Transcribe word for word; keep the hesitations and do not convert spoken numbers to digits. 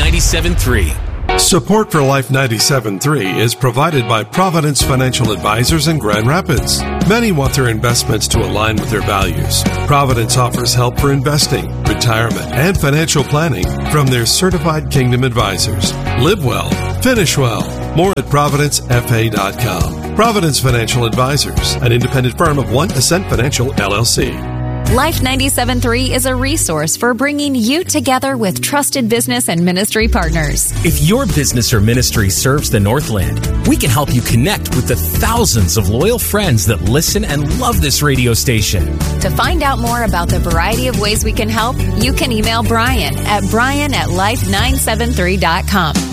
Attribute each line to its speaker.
Speaker 1: ninety-seven point three.
Speaker 2: Support for Life ninety-seven point three is provided by Providence Financial Advisors in Grand Rapids. Many want their investments to align with their values. Providence offers help for investing, retirement, and financial planning from their certified Kingdom advisors. Live well, finish well. More at providence f a dot com. Providence Financial Advisors, an independent firm of One Ascent Financial, L L C.
Speaker 3: Life ninety-seven point three is a resource for bringing you together with trusted business and ministry partners.
Speaker 1: If your business or ministry serves the Northland, we can help you connect with the thousands of loyal friends that listen and love this radio station.
Speaker 3: To find out more about the variety of ways we can help, you can email Brian at brian at life nine seven three dot com.